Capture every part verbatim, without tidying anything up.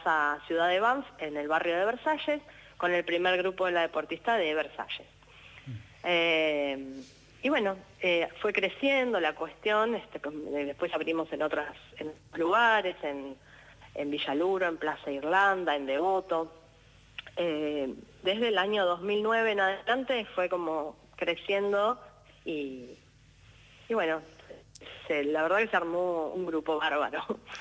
Plaza Ciudad de Banff, en el barrio de Versalles, con el primer grupo de la deportista de Versalles. Eh, y bueno, eh, fue creciendo la cuestión, este, después abrimos en, otras, en otros lugares, en, en Villaluro, en Plaza Irlanda, en Devoto. Eh, desde el año dos mil nueve en adelante fue como creciendo y, y bueno, se, la verdad que se armó un grupo bárbaro.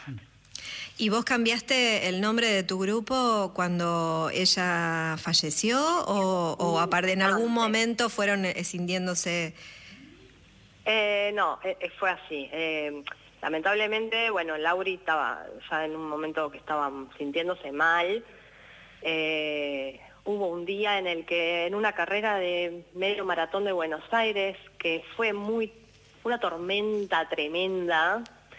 ¿Y vos cambiaste el nombre de tu grupo cuando ella falleció o, o aparte en algún momento fueron escindiéndose? Eh, no, eh, fue así. Eh, lamentablemente, bueno, Lauri estaba ya en un momento que estaba sintiéndose mal. Eh, hubo un día en el que en una carrera de medio maratón de Buenos Aires, que fue muy una tormenta tremenda,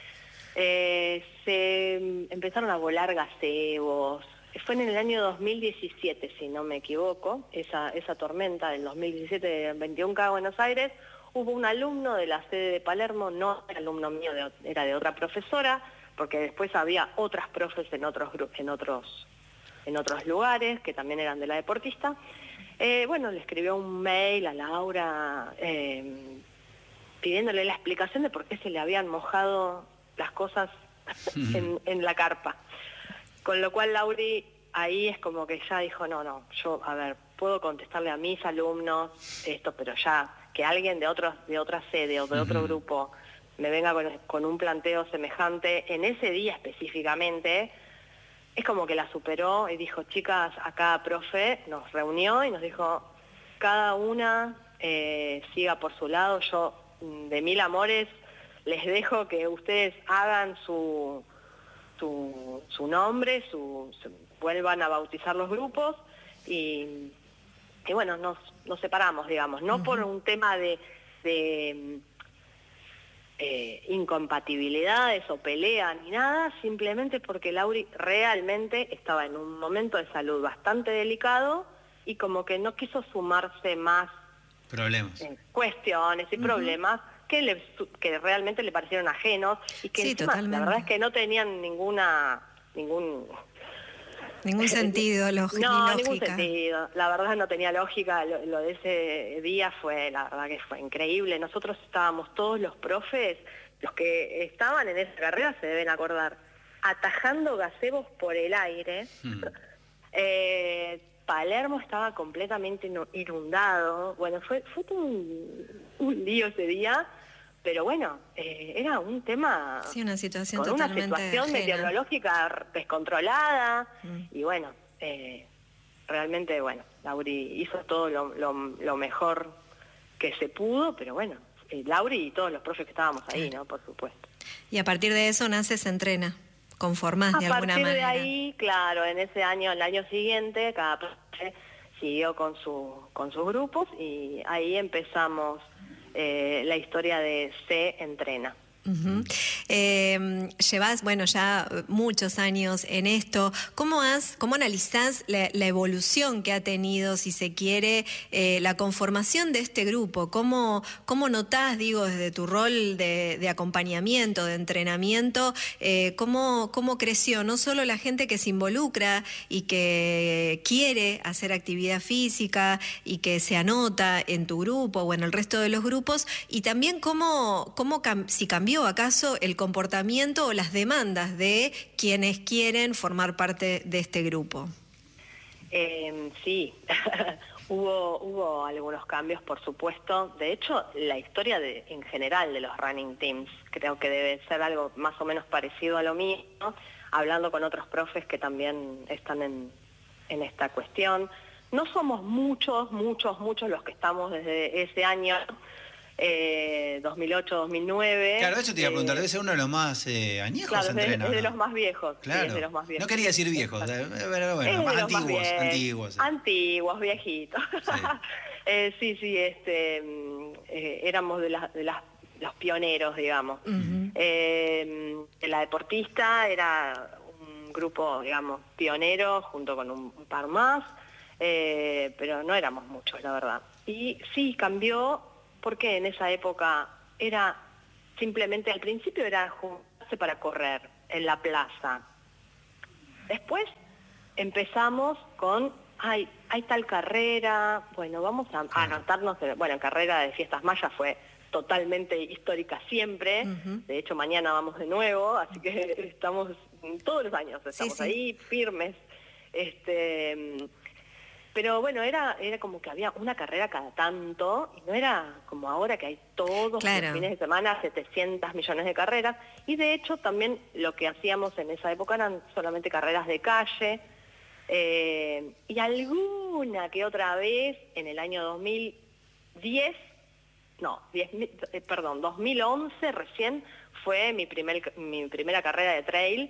eh, se empezaron a volar gazebos. Fue en el año dos mil diecisiete, si no me equivoco, esa, esa tormenta del dos mil diecisiete del veintiuno K de Buenos Aires. Hubo un alumno de la sede de Palermo, no era alumno mío, de, era de otra profesora, porque después había otras profes en otros grupos, en otros en otros lugares, que también eran de la deportista. Eh, bueno, le escribió un mail a Laura eh, pidiéndole la explicación de por qué se le habían mojado las cosas en, en la carpa. Con lo cual Lauri ahí es como que ya dijo, no, no, yo, a ver, puedo contestarle a mis alumnos esto, pero ya que alguien de, otros, de otra sede o de otro grupo me venga con, con un planteo semejante, en ese día específicamente, es como que la superó y dijo, chicas, acá profe nos reunió y nos dijo, cada una eh, siga por su lado, yo de mil amores les dejo que ustedes hagan su, su, su nombre, su, su, vuelvan a bautizar los grupos y, y bueno, nos, nos separamos, digamos, no uh-huh. por un tema de... de Eh, incompatibilidades o pelea ni nada, simplemente porque Lauri realmente estaba en un momento de salud bastante delicado y como que no quiso sumarse más problemas, eh, cuestiones y uh-huh. problemas que, le, que realmente le parecieron ajenos y que sí, encima, totalmente. la verdad es que no tenían ninguna ningún Ningún sentido, lógico. No, ni ningún lógica. sentido. La verdad no tenía lógica. Lo, lo de ese día fue, la verdad que fue increíble. Nosotros estábamos todos los profes, los que estaban en esa carrera se deben acordar, atajando gazebos por el aire. Hmm. Eh, Palermo estaba completamente inundado. Bueno, fue, fue todo un, un lío ese día. Pero bueno, eh, era un tema sí, una situación con una situación ajena. meteorológica descontrolada mm. y bueno, eh, realmente bueno, Lauri hizo todo lo, lo, lo mejor que se pudo, pero bueno, eh, Lauri y todos los profes que estábamos ahí, ¿no? Por supuesto. Y a partir de eso nace Se Entrena, conformás de alguna manera. A partir de ahí, claro, en ese año, el año siguiente, cada profe siguió con, su, con sus grupos y ahí empezamos Eh, la historia de Se Entrena. Uh-huh. Eh, llevas, bueno, ya muchos años en esto. ¿Cómo has, cómo analizás la, la evolución que ha tenido, si se quiere, eh, la conformación de este grupo? ¿Cómo, cómo notás, digo, desde tu rol de, de acompañamiento, de entrenamiento, eh, cómo, cómo creció no solo la gente que se involucra y que quiere hacer actividad física y que se anota en tu grupo o en el resto de los grupos, y también cómo, cómo si cambió acaso el comportamiento o las demandas de quienes quieren formar parte de este grupo? Eh, sí, hubo, hubo algunos cambios, por supuesto. De hecho, la historia de, en general de los running teams creo que debe ser algo más o menos parecido a lo mío, ¿no? Hablando con otros profes que también están en, en esta cuestión. No somos muchos, muchos, muchos los que estamos desde ese año, Eh, dos mil ocho, dos mil nueve. Claro, eso te iba a preguntar, eh, debe ser uno de los más eh, añejos. Claro, Entrena, es, de, es de ¿no? los más viejos. Claro. Sí, es de los más viejos. No quería decir viejos, pero bueno, más antiguos, más antiguos. Sí. Antiguos, viejitos. Sí, eh, sí, sí, este, eh, éramos de, las, de las, los pioneros, digamos. Uh-huh. eh, la deportista era un grupo, digamos, pionero, junto con un, un par más, eh, pero no éramos muchos, la verdad. Y sí, cambió. Porque en esa época era simplemente, al principio era juntarse para correr en la plaza. Después empezamos con, ay, hay tal carrera, bueno, vamos a, a anotarnos, en, bueno, en carrera de fiestas mayas fue totalmente histórica siempre, uh-huh. De hecho mañana vamos de nuevo, así que estamos todos los años, estamos sí, sí. ahí firmes, este, pero bueno, era, era como que había una carrera cada tanto, y no era como ahora que hay todos claro. los fines de semana setecientos millones de carreras, y de hecho también lo que hacíamos en esa época eran solamente carreras de calle, eh, y alguna que otra vez en el año dos mil diez, no, diez, eh, perdón, dos mil once recién fue mi, primer, mi primera carrera de trail,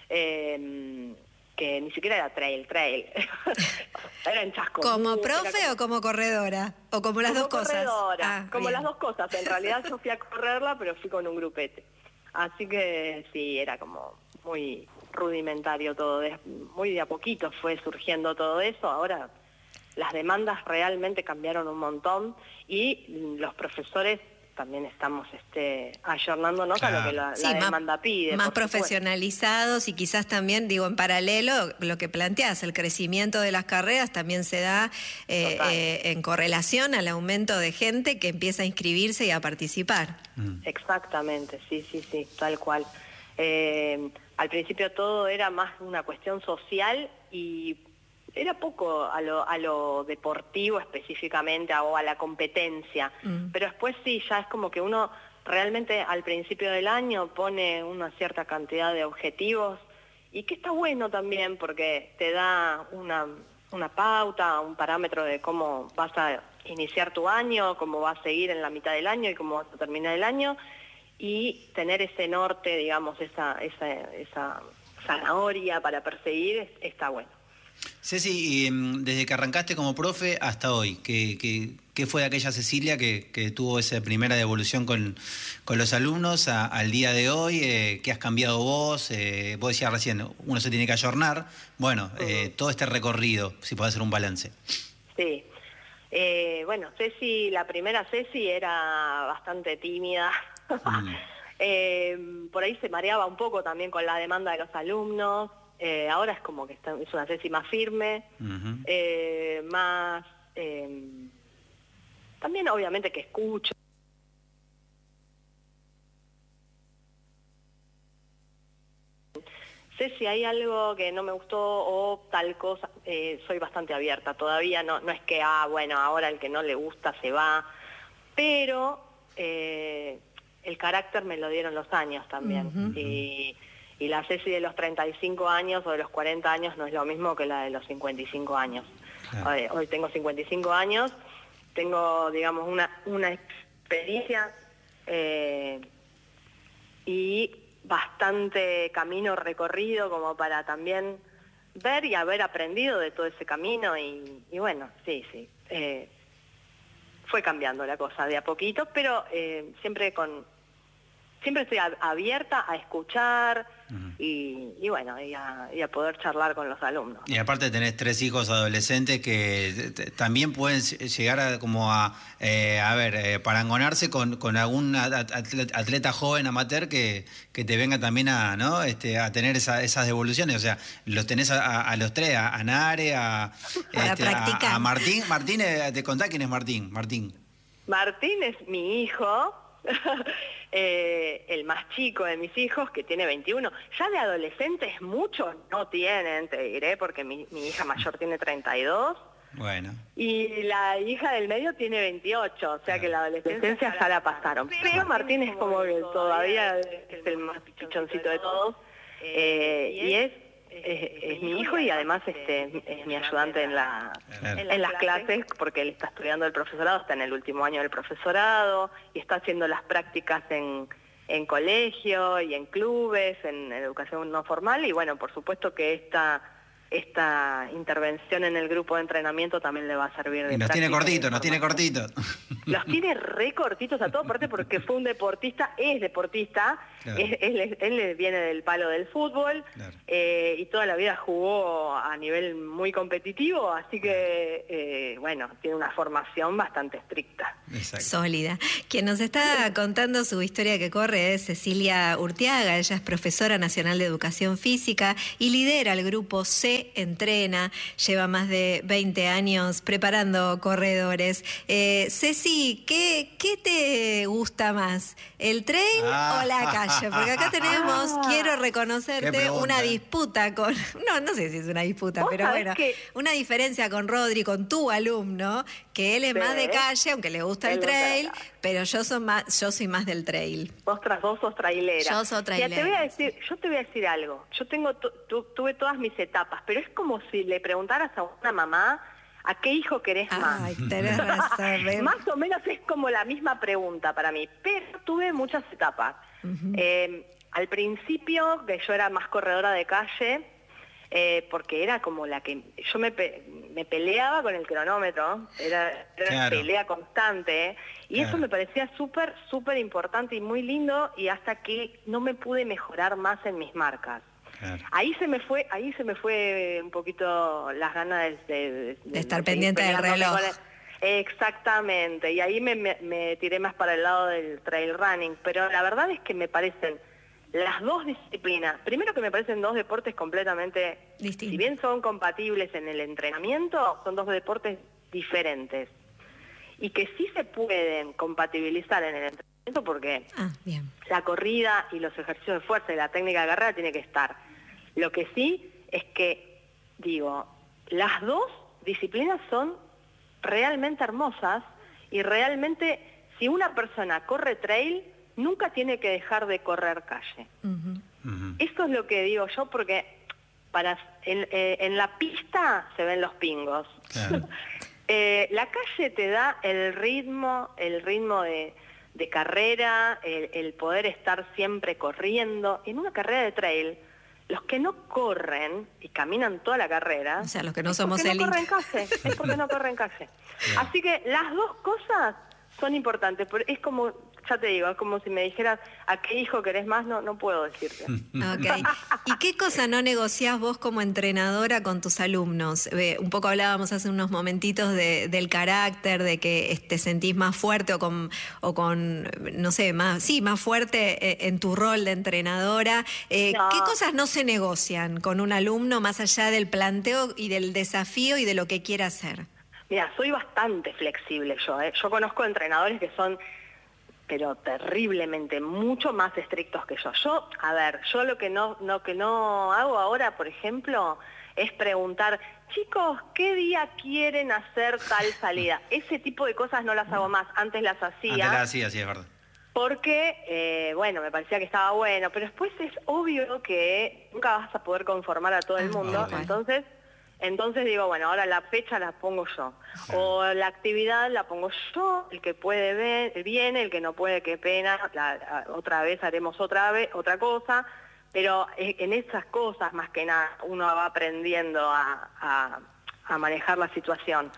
eh, que ni siquiera era trail, trail, era en Chasco. ¿Como profe como... o como corredora? ¿O como las como dos cosas? Corredora, ah, como bien. Las dos cosas, en realidad yo fui a correrla, pero fui con un grupete. Así que sí, era como muy rudimentario todo, de, muy de a poquito fue surgiendo todo eso, ahora las demandas realmente cambiaron un montón y los profesores también estamos este, ayornándonos claro. a lo que la, sí, la demanda más, pide. Más profesionalizados y quizás también, digo, en paralelo, lo que planteás, el crecimiento de las carreras también se da eh, eh, en correlación al aumento de gente que empieza a inscribirse y a participar. Mm. Exactamente, sí, sí, sí, tal cual. Eh, al principio todo era más una cuestión social y era poco a lo, a lo deportivo específicamente o a la competencia, mm. pero después sí, ya es como que uno realmente al principio del año pone una cierta cantidad de objetivos y que está bueno también porque te da una, una pauta, un parámetro de cómo vas a iniciar tu año, cómo vas a seguir en la mitad del año y cómo vas a terminar el año y tener ese norte, digamos, esa, esa, esa zanahoria para perseguir está bueno. Ceci, y, desde que arrancaste como profe hasta hoy, ¿qué, qué, qué fue de aquella Cecilia que, que tuvo esa primera devolución con, con los alumnos a, al día de hoy? Eh, ¿Qué has cambiado vos? Eh, vos decías recién, uno se tiene que ayornar. Bueno, uh-huh. eh, todo este recorrido, si podés hacer un balance. Sí. Eh, bueno, Ceci, la primera Ceci era bastante tímida. Mm. eh, por ahí se mareaba un poco también con la demanda de los alumnos. Eh, ahora es como que está, es una Ceci más firme, uh-huh. eh, más... Eh, también obviamente que escucho. Sé si hay algo que no me gustó o tal cosa, eh, soy bastante abierta todavía, no, no es que, ah, bueno, ahora el que no le gusta se va, pero eh, el carácter me lo dieron los años también. Uh-huh. y, Y la Ceci de los treinta y cinco años o de los cuarenta años no es lo mismo que la de los cincuenta y cinco años. Claro. Hoy, hoy tengo cincuenta y cinco años, tengo, digamos, una, una experiencia eh, y bastante camino recorrido como para también ver y haber aprendido de todo ese camino. Y, y bueno, sí, sí. Eh, fue cambiando la cosa de a poquito, pero eh, siempre con... Siempre estoy abierta a escuchar uh-huh. y, y bueno, y a, y a poder charlar con los alumnos. Y aparte tenés tres hijos adolescentes que t- también pueden llegar a como a, eh, a ver, eh, parangonarse con, con algún atleta joven amateur que, que te venga también a, ¿no? este, a tener esa, esas devoluciones. O sea, los tenés a, a los tres, a, a Nare, a, este, a, a Martín. Martín, eh, te contá quién es Martín. Martín. Martín es mi hijo. eh, el más chico de mis hijos, que tiene veintiuno. Ya de adolescentes muchos no tienen, te diré, porque mi, mi hija mayor tiene treinta y dos. Bueno. Y la hija del medio tiene veintiocho, o sea claro. que la adolescencia ya la pasaron. Pero Martín es como que todavía es el más pichoncito de todos. Eh, y es Es, es mi hijo y además este es mi ayudante en la en las clases porque él está estudiando el profesorado, está en el último año del profesorado y está haciendo las prácticas en, en colegio y en clubes, en, en educación no formal y bueno, por supuesto que esta esta intervención en el grupo de entrenamiento también le va a servir de y nos tiene cortito, nos tiene cortito. Los tiene re cortitos a todo, aparte porque fue un deportista, es deportista, claro. es, él, él viene del palo del fútbol, claro. eh, y toda la vida jugó a nivel muy competitivo, así que, eh, bueno, tiene una formación bastante estricta. Exacto. Sólida. Quien nos está contando su historia que corre es Cecilia Urtiaga, ella es profesora nacional de educación física y lidera el grupo C Entrena, lleva más de veinte años preparando corredores. Eh, Ceci, ¿qué, ¿qué te gusta más? ¿El trail ah. o la calle? Porque acá tenemos, ah. quiero reconocerte, una disputa con... No, no sé si es una disputa, pero bueno, que... una diferencia con Rodri, con tu alumno, que él es sí. más de calle, aunque le gusta el, el trail, pero yo soy más, yo soy más del trail. Vos tras vos sos trailera. Yo soy trailera. Ya te voy a decir, yo te voy a decir algo. Yo tengo tu, tu, tuve todas mis etapas, pero es como si le preguntaras a una mamá ¿a qué hijo querés más? Ay, tenés razón. Más o menos es como la misma pregunta para mí, pero tuve muchas etapas. Uh-huh. eh, al principio, que yo era más corredora de calle, eh, porque era como la que... Yo me, pe, me peleaba con el cronómetro, era, era claro. una pelea constante, y claro. eso me parecía súper, súper importante y muy lindo, y hasta que no me pude mejorar más en mis marcas. Claro. Ahí se me fue, ahí se me fue un poquito las ganas de, de, de, de estar de pendiente del reloj. El, exactamente, y ahí me, me, me tiré más para el lado del trail running, pero la verdad es que me parecen las dos disciplinas, primero que me parecen dos deportes completamente distintos. Si bien son compatibles en el entrenamiento, son dos deportes diferentes. Y que sí se pueden compatibilizar en el entrenamiento porque ah, bien. la corrida y los ejercicios de fuerza y la técnica de carrera tiene que estar. Lo que sí es que, digo, las dos disciplinas son realmente hermosas y realmente si una persona corre trail, nunca tiene que dejar de correr calle. Uh-huh. Uh-huh. Eso es lo que digo yo porque para en, eh, en la pista se ven los pingos. Claro. eh, la calle te da el ritmo, el ritmo de, de carrera, el, el poder estar siempre corriendo. En una carrera de trail, los que no corren y caminan toda la carrera, o sea, los que no somos elite, no corren calle, es porque no corren calle. Claro. Así que las dos cosas son importantes, pero es como, ya te digo, es como si me dijeras ¿a qué hijo querés más? No, no puedo decirte. Okay. ¿Y qué cosa no negociás vos como entrenadora con tus alumnos? Eh, un poco hablábamos hace unos momentitos de, del carácter, de que te sentís más fuerte o con, o con no sé, más, sí, más fuerte eh, en tu rol de entrenadora. Eh, no. ¿Qué cosas no se negocian con un alumno más allá del planteo y del desafío y de lo que quiera hacer? Mira, soy bastante flexible yo, ¿eh? Yo conozco entrenadores que son, pero terriblemente, mucho más estrictos que yo. Yo, a ver, yo lo que no, lo que no hago ahora, por ejemplo, es preguntar, chicos, ¿qué día quieren hacer tal salida? Ese tipo de cosas no las hago más, antes las hacía. Antes las hacía, sí, es verdad. Porque, eh, bueno, me parecía que estaba bueno, pero después es obvio que nunca vas a poder conformar a todo el mundo, okay. entonces... Entonces digo, bueno, ahora la fecha la pongo yo, sí. o la actividad la pongo yo, el que puede ver, viene, el que no puede, qué pena, la, la, otra vez haremos otra vez, otra cosa, pero en esas cosas más que nada uno va aprendiendo a, a, a manejar la situación.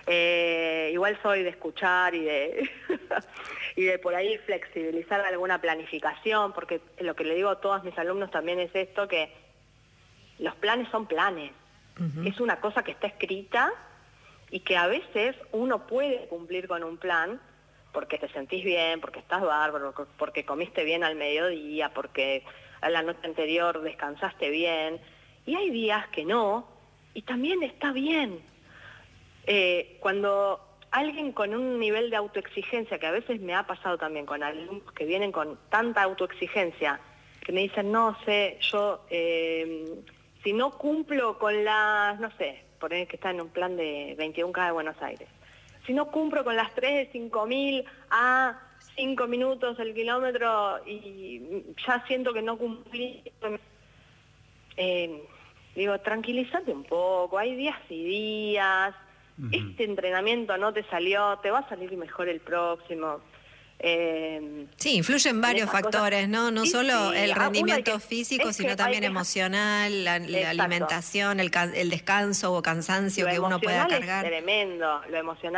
Eh, igual soy de escuchar y de, y de por ahí flexibilizar alguna planificación, porque lo que le digo a todos mis alumnos también es esto, que los planes son planes. Uh-huh. Es una cosa que está escrita y que a veces uno puede cumplir con un plan porque te sentís bien, porque estás bárbaro, porque comiste bien al mediodía, porque a la noche anterior descansaste bien. Y hay días que no, y también está bien. Eh, cuando alguien con un nivel de autoexigencia, que a veces me ha pasado también con alumnos que vienen con tanta autoexigencia, que me dicen, no sé, yo... Eh, si no cumplo con las, no sé, poner que está en un plan de veintiún K de Buenos Aires, si no cumplo con las tres de cinco mil a cinco minutos el kilómetro y ya siento que no cumplí, eh, digo, tranquilízate un poco, hay días y días, uh-huh. este entrenamiento no te salió, te va a salir mejor el próximo. Eh, sí, influyen varios factores, cosas. ¿no? No sí, solo sí. el rendimiento que, físico, sino también que, emocional, la, la alimentación, el, el descanso o cansancio lo que uno pueda cargar. Es tremendo, lo emocional es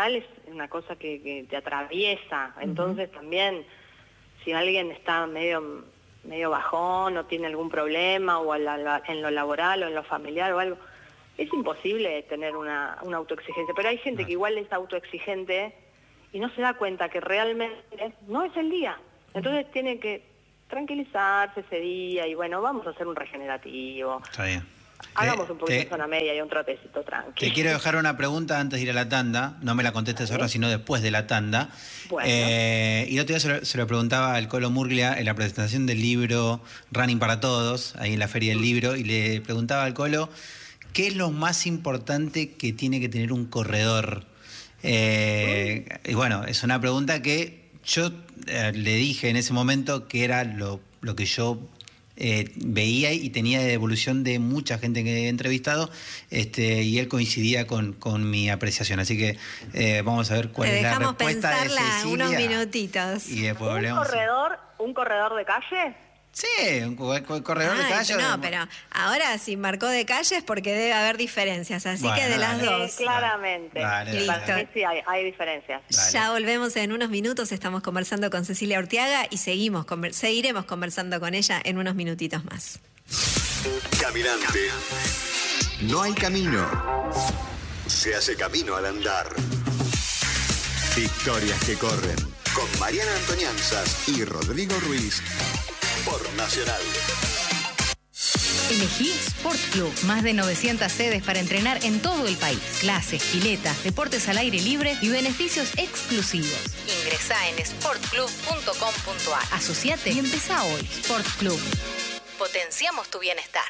una cosa que, que te atraviesa. Entonces uh-huh. también, si alguien está medio, medio bajón o tiene algún problema, o en, la, en lo laboral o en lo familiar o algo, es imposible tener una, una autoexigencia. Pero hay gente uh-huh. que igual es autoexigente y no se da cuenta que realmente no es el día. Entonces uh-huh. tiene que tranquilizarse ese día y bueno, vamos a hacer un regenerativo. Está bien. Hagamos te, un poquito te, de zona media y un trotecito tranquilo. Te quiero dejar una pregunta antes de ir a la tanda. No me la contestes ¿Sí? ahora, sino después de la tanda. Bueno. Eh, y el otro día se lo, se lo preguntaba al Colo Murglia en la presentación del libro Running para Todos, ahí en la Feria del Libro, y le preguntaba al Colo, ¿qué es lo más importante que tiene que tener un corredor? Eh, y bueno, es una pregunta que yo eh, le dije en ese momento que era lo, lo que yo... Eh, veía y tenía de evolución de mucha gente que he entrevistado, este, y él coincidía con, con mi apreciación. Así que eh, vamos a ver cuál Te es la dejamos respuesta de Cecilia. unos minutitos. Y después ¿Un hablemos. corredor, un corredor de calle? Sí, un corredor Ay, de calle. No, pero ahora si marcó de calle es porque debe haber diferencias, así bueno, que de las dale. dos. Sí, claramente. Dale, Listo. dale. Sí, hay, hay diferencias. Dale. Ya volvemos en unos minutos, estamos conversando con Cecilia Urtiaga y seguimos conver- seguiremos conversando con ella en unos minutitos más. Caminante. No hay camino. Se hace camino al andar. Historias que corren. Con Mariana Antonianzas y Rodrigo Ruiz. Por Nacional. Elegí Sport Club. Más de novecientas sedes para entrenar en todo el país. Clases, piletas, deportes al aire libre y beneficios exclusivos. Ingresá en sport club punto com punto a r. Asociate y empezá hoy. Sport Club. Potenciamos tu bienestar.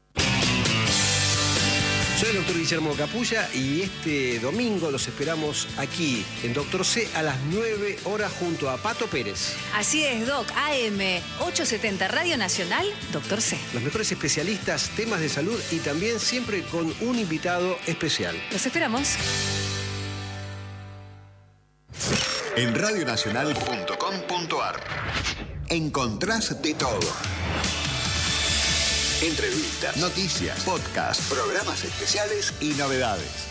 Soy el doctor Guillermo Capulla y este domingo los esperamos aquí en Doctor C a las nueve horas junto a Pato Pérez. Así es, Doc. A M ochocientos setenta Radio Nacional, Doctor C. Los mejores especialistas, temas de salud y también siempre con un invitado especial. Los esperamos. En radio nacional punto com punto a r encontrás de todo. Entrevistas, noticias, podcasts, programas especiales y novedades.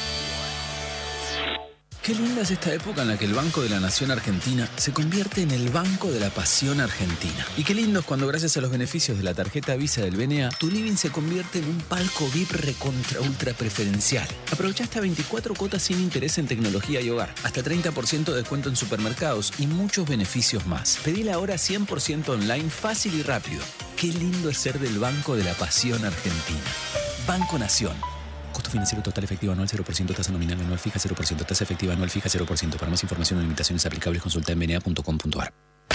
Qué linda es esta época en la que el Banco de la Nación Argentina se convierte en el Banco de la Pasión Argentina. Y qué lindo es cuando gracias a los beneficios de la tarjeta Visa del B N A, tu living se convierte en un palco V I P recontra ultra preferencial. Aprovecha hasta veinticuatro cuotas sin interés en tecnología y hogar, hasta treinta por ciento de descuento en supermercados y muchos beneficios más. Pedila ahora cien por ciento online, fácil y rápido. Qué lindo es ser del Banco de la Pasión Argentina. Banco Nación. Costo financiero total efectivo anual cero por ciento, tasa nominal anual fija cero por ciento, tasa efectiva anual fija cero por ciento. Para más información o limitaciones aplicables consulta en b n a punto com punto a r.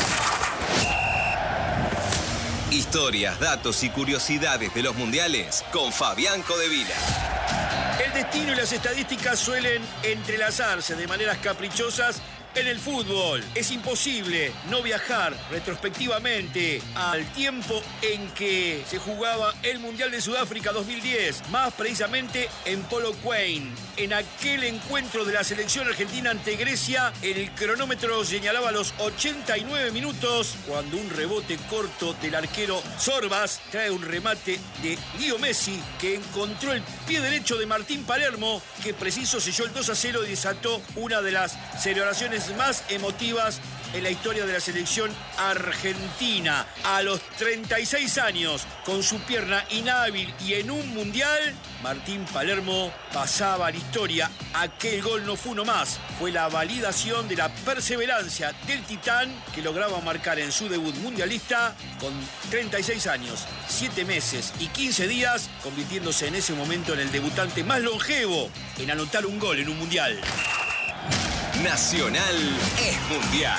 Historias, datos y curiosidades de los mundiales con Fabián Codevila. El destino y las estadísticas suelen entrelazarse de maneras caprichosas en el fútbol. Es imposible no viajar retrospectivamente al tiempo en que se jugaba el Mundial de Sudáfrica dos mil diez, más precisamente en Polokwane. En aquel encuentro de la selección argentina ante Grecia, el cronómetro señalaba los ochenta y nueve minutos cuando un rebote corto del arquero Sorbas trae un remate de Leo Messi que encontró el pie derecho de Martín Palermo, que preciso selló el dos a cero y desató una de las celebraciones más emotivas en la historia de la selección argentina. A los treinta y seis años, con su pierna inhábil y en un mundial, Martín Palermo pasaba a la historia. Aquel gol no fue uno más, fue la validación de la perseverancia del titán que lograba marcar en su debut mundialista con treinta y seis años, siete meses y quince días, convirtiéndose en ese momento en el debutante más longevo en anotar un gol en un mundial. Nacional es mundial.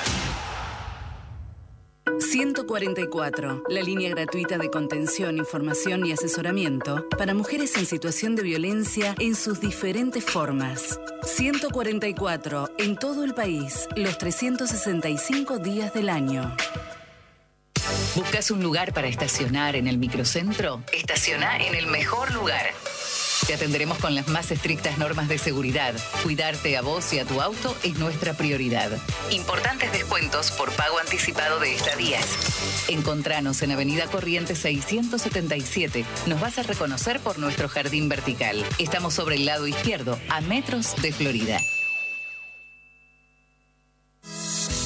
ciento cuarenta y cuatro, la línea gratuita de contención, información y asesoramiento para mujeres en situación de violencia en sus diferentes formas. ciento cuarenta y cuatro, en todo el país, los trescientos sesenta y cinco días del año. ¿Buscas un lugar para estacionar en el microcentro? Estaciona en el mejor lugar. Te atenderemos con las más estrictas normas de seguridad. Cuidarte a vos y a tu auto es nuestra prioridad. Importantes descuentos por pago anticipado de estadías. Encontranos en Avenida Corrientes seiscientos setenta y siete. Nos vas a reconocer por nuestro jardín vertical. Estamos sobre el lado izquierdo, a metros de Florida.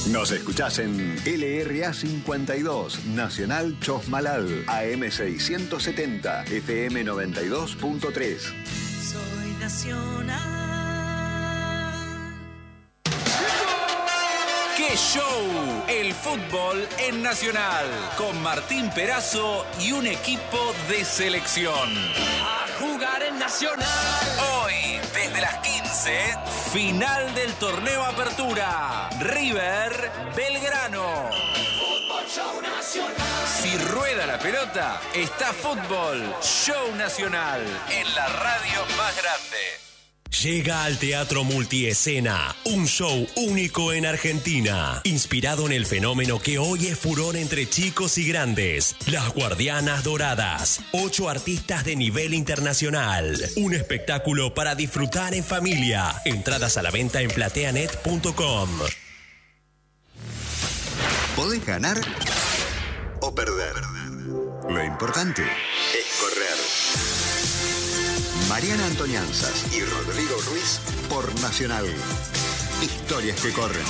Nos escuchás en L R A cincuenta y dos, Nacional Chosmalal, A M seiscientos setenta, F M noventa y dos punto tres. Soy nacional. ¡Qué show! El fútbol en Nacional, con Martín Perazo y un equipo de selección. A jugar en Nacional. Hoy, desde las quince, final del torneo Apertura. River, Belgrano. Fútbol Show Nacional. Si rueda la pelota, está Fútbol Show Nacional, en la radio más grande. Llega al Teatro Multiescena, un show único en Argentina, inspirado en el fenómeno que hoy es furor entre chicos y grandes, Las Guardianas Doradas, ocho artistas de nivel internacional, un espectáculo para disfrutar en familia, entradas a la venta en plateanet punto com. Podés ganar o perder. Lo importante es correr. Mariana Antonianzas y Rodrigo Ruiz por Nacional. Historias que corren.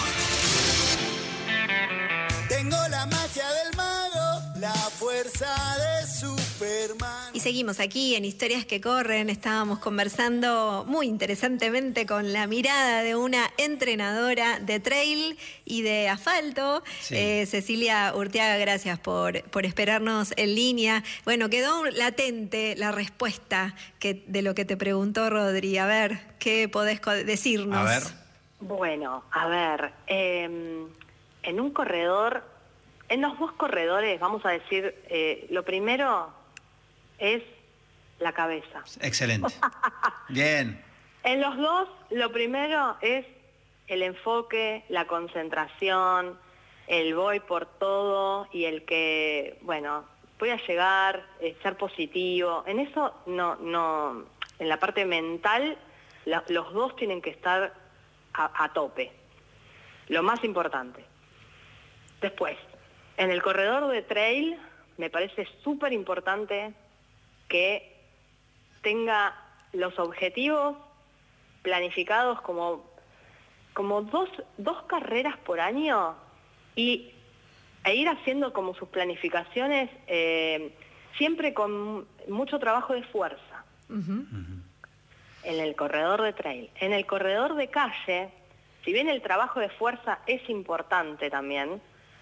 Tengo la magia del mago, la fuerza de Superman. Y seguimos aquí en Historias que Corren. Estábamos conversando muy interesantemente con la mirada de una entrenadora de trail y de asfalto. Sí. Eh, Cecilia Urteaga, gracias por, por esperarnos en línea. Bueno, quedó latente la respuesta que, de lo que te preguntó Rodri. A ver, ¿qué podés decirnos? A ver. Bueno, a ver, eh, en un corredor, en los dos corredores, vamos a decir, eh, lo primero es la cabeza. Excelente. Bien. En los dos, lo primero es el enfoque, la concentración, el voy por todo y el que, bueno, voy a llegar, eh, ser positivo. En eso, no, no, en la parte mental, la, los dos tienen que estar a, a tope. Lo más importante. Después, en el corredor de trail, me parece súper importante que tenga los objetivos planificados como, como dos, dos carreras por año y, e ir haciendo como sus planificaciones eh, siempre con mucho trabajo de fuerza. Uh-huh. En el corredor de trail. En el corredor de calle, si bien el trabajo de fuerza es importante también,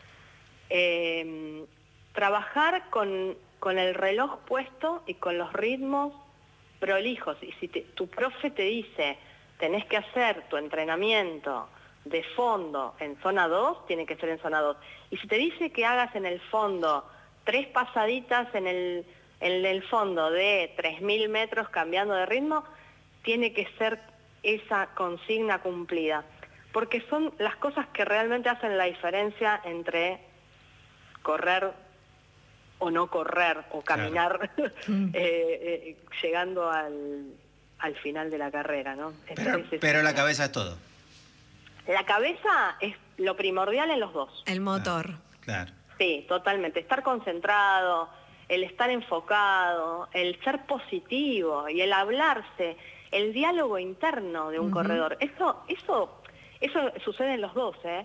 eh, trabajar con, con el reloj puesto y con los ritmos prolijos. Y si te, tu profe te dice, tenés que hacer tu entrenamiento de fondo en zona dos, tiene que ser en zona dos. Y si te dice que hagas en el fondo tres pasaditas en el, en el fondo de tres mil metros cambiando de ritmo, tiene que ser esa consigna cumplida. Porque son las cosas que realmente hacen la diferencia entre correr o no correr, o caminar, claro. eh, eh, llegando al, al final de la carrera, ¿no? Pero, pero la cabeza es todo. La cabeza es lo primordial en los dos. El motor. Claro. Sí, totalmente. Estar concentrado, el estar enfocado, el ser positivo y el hablarse, el diálogo interno de un uh-huh. corredor. Eso, eso, eso sucede en los dos, ¿eh?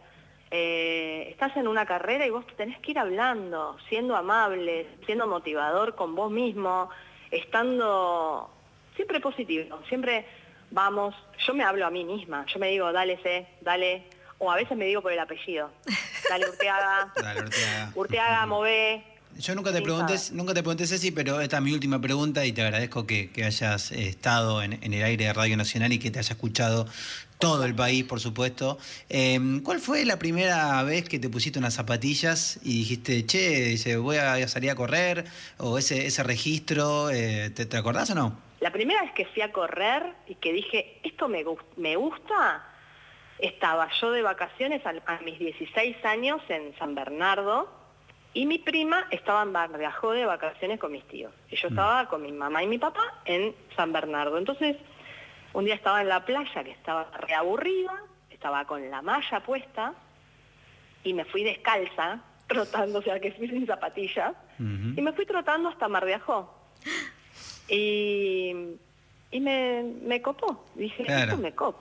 Eh, estás en una carrera y vos tenés que ir hablando, siendo amable, siendo motivador con vos mismo, estando siempre positivo, siempre vamos, yo me hablo a mí misma, yo me digo, dale C, dale, o a veces me digo por el apellido, dale Urteaga, dale Urteaga, Urteaga, mové. Yo nunca te pregunté, nunca te pregunté, Ceci, pero esta es mi última pregunta y te agradezco que, que hayas estado en, en el aire de Radio Nacional y que te haya escuchado todo el país, por supuesto. Eh, ¿Cuál fue la primera vez que te pusiste unas zapatillas y dijiste, che, dice, voy a salir a correr? O ese, ese registro, eh, ¿te, ¿te acordás o no? La primera vez que fui a correr y que dije, esto me, me gusta, estaba yo de vacaciones a, a mis dieciséis años en San Bernardo, y mi prima estaba en Barriajó de vacaciones con mis tíos. Y yo estaba con mi mamá y mi papá en San Bernardo. Entonces, un día estaba en la playa, que estaba reaburrida, estaba con la malla puesta, y me fui descalza, trotando, o sea, que fui sin zapatillas, uh-huh. y me fui trotando hasta Mar de Ajó. Y, y me, me copó. Dije, claro. esto me copa.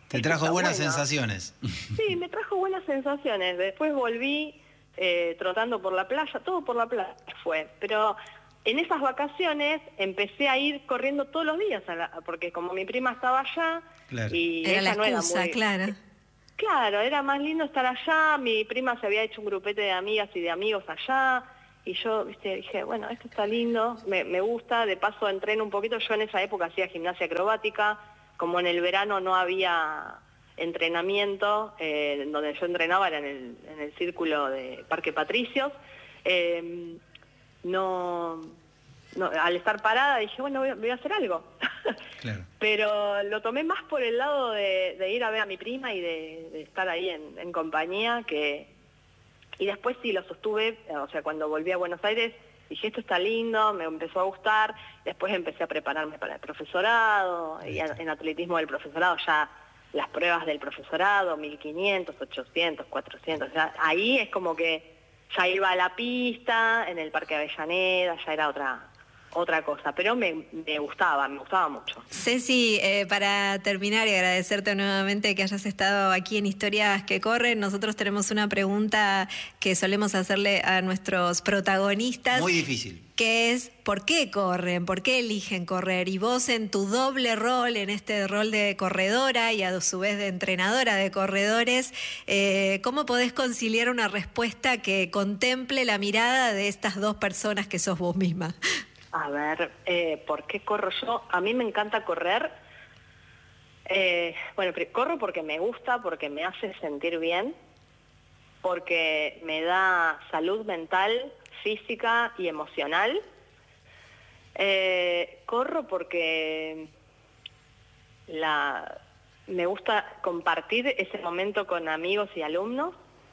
Te trajo está buenas bueno. sensaciones. Sí, me trajo buenas sensaciones. Después volví eh, trotando por la playa, todo por la playa fue. Pero en esas vacaciones empecé a ir corriendo todos los días, a la, porque como mi prima estaba allá, Claro. y Era la ella no era excusa, muy... claro. Claro, era más lindo estar allá, mi prima se había hecho un grupete de amigas y de amigos allá, y yo, viste, dije, bueno, esto está lindo, me, me gusta, de paso entreno un poquito, yo en esa época hacía gimnasia acrobática, como en el verano no había entrenamiento, eh, donde yo entrenaba era en el, en el círculo de Parque Patricios, eh, no, no, al estar parada dije, bueno, voy, voy a hacer algo. Claro. Pero lo tomé más por el lado de, de ir a ver a mi prima y de, de estar ahí en, en compañía, que y después sí lo sostuve, o sea, cuando volví a Buenos Aires dije, esto está lindo, me empezó a gustar, después empecé a prepararme para el profesorado, y en atletismo del profesorado ya las pruebas del profesorado, mil quinientos, ochocientos, cuatrocientos, ya, ahí es como que ya iba a la pista, en el Parque Avellaneda, ya era otra otra cosa, pero me, me gustaba, me gustaba mucho. Ceci, eh, para terminar y agradecerte nuevamente que hayas estado aquí en Historias que Corren, nosotros tenemos una pregunta que solemos hacerle a nuestros protagonistas. Muy difícil. Que es, ¿por qué corren? ¿Por qué eligen correr? Y vos en tu doble rol, en este rol de corredora y a su vez de entrenadora de corredores, eh, ¿cómo podés conciliar una respuesta que contemple la mirada de estas dos personas que sos vos misma? A ver, eh, ¿por qué corro yo? A mí me encanta correr. Eh, bueno, corro porque me gusta, porque me hace sentir bien, porque me da salud mental, física y emocional. Eh, corro porque la, me gusta compartir ese momento con amigos y alumnos.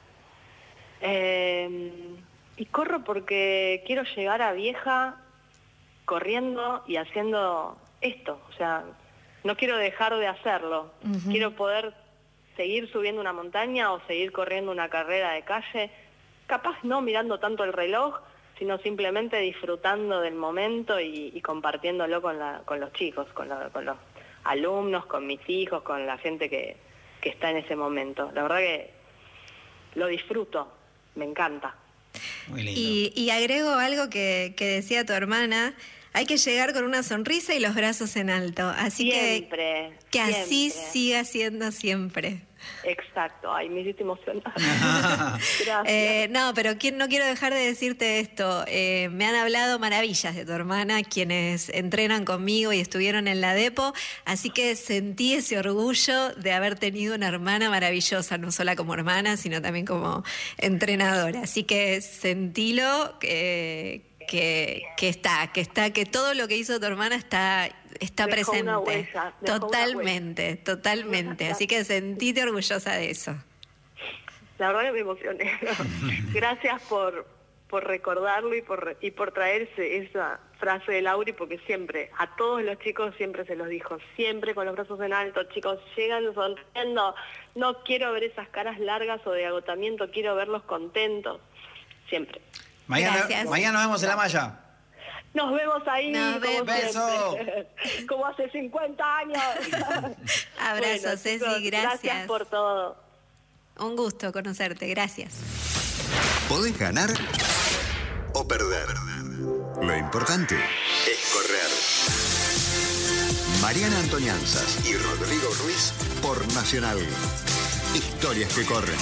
Eh, y corro porque quiero llegar a vieja corriendo y haciendo esto, o sea, no quiero dejar de hacerlo, uh-huh. Quiero poder seguir subiendo una montaña o seguir corriendo una carrera de calle, capaz no mirando tanto el reloj, sino simplemente disfrutando del momento y, y compartiéndolo con, la, con los chicos, con, la, con los alumnos, con mis hijos, con la gente que, que está en ese momento. La verdad que lo disfruto, me encanta. Muy lindo. Y, y agrego algo que, que decía tu hermana, hay que llegar con una sonrisa y los brazos en alto, así siempre, que que siempre. Así siga siendo siempre. Exacto, ay, me hiciste emocionar. Gracias. Eh, no, pero no quiero dejar de decirte esto. Eh, me han hablado maravillas de tu hermana, quienes entrenan conmigo y estuvieron en la Depo, así que sentí ese orgullo de haber tenido una hermana maravillosa, no solo como hermana, sino también como entrenadora. Así que sentilo que, que, que está, que está, que todo lo que hizo tu hermana está... Está dejó presente. Una huella, totalmente, totalmente. Así que sentite orgullosa de eso. La verdad que me emocioné. Gracias por, por recordarlo y por, y por traerse esa frase de Lauri, porque siempre, a todos los chicos siempre se los dijo, siempre con los brazos en alto, chicos, llegan sonriendo, no quiero ver esas caras largas o de agotamiento, quiero verlos contentos, siempre. Mañana, mañana nos vemos en la malla. Nos vemos ahí, nos como beso. siempre. Como hace cincuenta años. Abrazo, bueno, Ceci, chicos, gracias. Gracias por todo. Un gusto conocerte, gracias. Podés ganar o perder. Lo importante es correr. Mariana Antonianzas y Rodrigo Ruiz por Nacional. Historias que corren.